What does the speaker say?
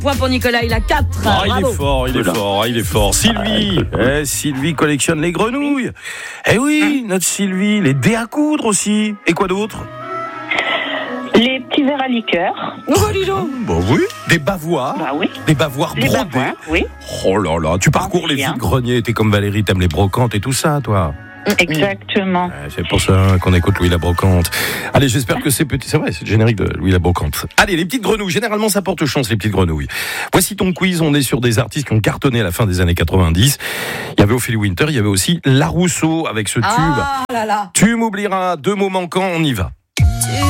Point pour Nicolas, il a 4. Ah, il est fort. Sylvie collectionne les grenouilles. Eh oui, notre Sylvie, les dés à coudre aussi. Et quoi d'autre? Les petits verres à liqueur. Oh, dis donc. Bah oui, des bavoirs. Bah oui. Des bavoirs Les brodés. bavoirs, oui. Oh là là, tu parcours les bien. vides greniers. T'es comme Valérie, t'aimes les brocantes et tout ça, toi. Exactement. Ouais, c'est pour ça qu'on écoute Louis la Brocante. Allez, j'espère que c'est petit. C'est vrai, c'est le générique de Louis la Brocante. Allez, les petites grenouilles. Généralement, ça porte chance, les petites grenouilles. Voici ton quiz. On est sur des artistes qui ont cartonné à la fin des années 90. Il y avait Ophélie Winter, il y avait aussi La Rousseau avec ce tube. Ah là là. Tu m'oublieras, 2 mots manquants, on y va.